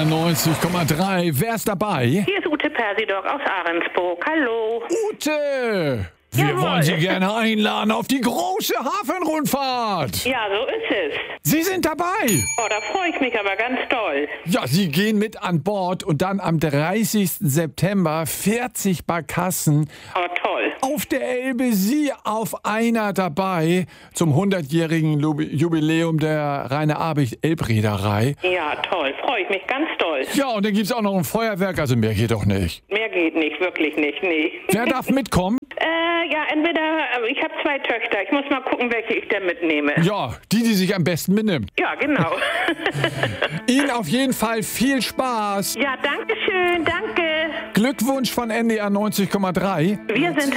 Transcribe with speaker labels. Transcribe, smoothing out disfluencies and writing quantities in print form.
Speaker 1: 90,3. Wer ist dabei?
Speaker 2: Hier ist Ute Persidok aus Ahrensburg. Hallo.
Speaker 1: Ute! Wir
Speaker 2: Jawohl.
Speaker 1: wollen Sie gerne einladen auf die große Hafenrundfahrt.
Speaker 2: Ja, so ist es.
Speaker 1: Sie sind dabei.
Speaker 2: Oh, da freue ich mich aber ganz doll.
Speaker 1: Ja, Sie gehen mit an Bord und dann am 30. September 40 Barkassen
Speaker 2: Oh, toll.
Speaker 1: auf der Elbe. Sie auf einer dabei zum 100-jährigen Jubiläum der Rainer-Abicht-Elbreederei.
Speaker 2: Ja, toll. Freue ich mich ganz doll.
Speaker 1: Ja, und dann gibt's auch noch ein Feuerwerk, also mehr geht doch nicht.
Speaker 2: Mehr geht nicht, wirklich nicht, nee.
Speaker 1: Wer darf mitkommen?
Speaker 2: Ja, entweder, ich habe 2 Töchter. Ich muss mal gucken, welche ich denn mitnehme.
Speaker 1: Ja, die sich am besten benimmt.
Speaker 2: Ja, genau.
Speaker 1: Ihnen auf jeden Fall viel Spaß.
Speaker 2: Ja, danke schön, danke.
Speaker 1: Glückwunsch von NDR 90,3.
Speaker 2: Wir sind